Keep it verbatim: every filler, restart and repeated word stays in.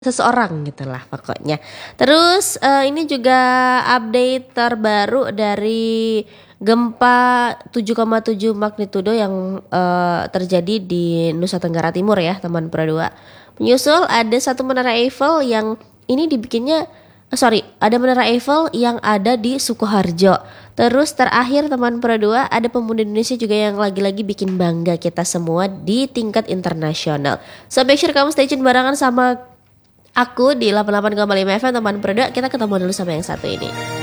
seseorang gitulah pokoknya. Terus uh, ini juga update terbaru dari gempa tujuh koma tujuh magnitudo yang uh, terjadi di Nusa Tenggara Timur ya teman Pro dua. Menyusul ada satu menara Eiffel yang ini dibikinnya oh sorry ada menara Eiffel yang ada di Sukoharjo. Terus terakhir teman Pro dua ada pemuda Indonesia juga yang lagi-lagi bikin bangga kita semua di tingkat internasional. So make sure kamu stay tune barengan sama aku di delapan puluh delapan koma lima F M teman Pro dua. Kita ketemu dulu sama yang satu ini.